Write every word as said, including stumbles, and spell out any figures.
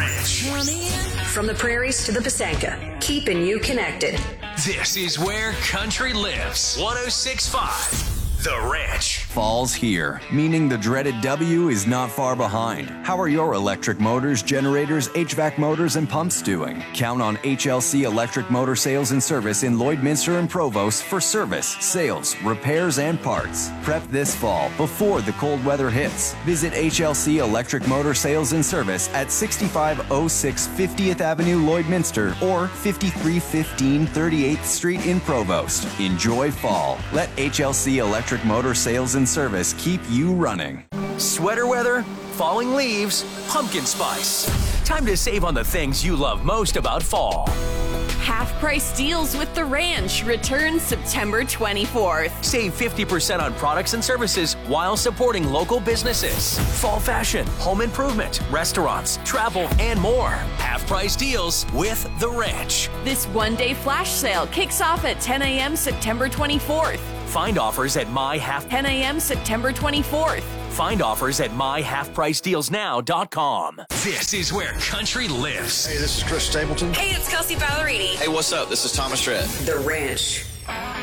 Ranch. From the prairies to the Pasanka, keeping you connected. This is where country lives. one oh six point five. The Ranch. Fall's here, meaning the dreaded W is not far behind. How are your electric motors, generators, H V A C motors, and pumps doing? Count on H L C Electric Motor Sales and Service in Lloydminster and Provost for service, sales, repairs, and parts. Prep this fall before the cold weather hits. Visit H L C Electric Motor Sales and Service at sixty-five oh six fiftieth Avenue, Lloydminster, or fifty-three fifteen thirty-eighth Street in Provost. Enjoy fall. Let H L C Electric Motor Sales and Service keep you running. Sweater weather, falling leaves, pumpkin spice. Time to save on the things you love most about fall. Half-price deals with The Ranch returns September twenty-fourth. Save fifty percent on products and services while supporting local businesses. Fall fashion, home improvement, restaurants, travel, and more. Half-price deals with The Ranch. This one-day flash sale kicks off at ten a.m. September twenty-fourth. Find offers at my half ten a.m. September twenty-fourth. Find offers at my half price deals now dot com. This is where country lives. Hey, this is Chris Stapleton. Hey, it's Kelsey Ballerini. Hey, what's up? This is Thomas Rhett. The Ranch.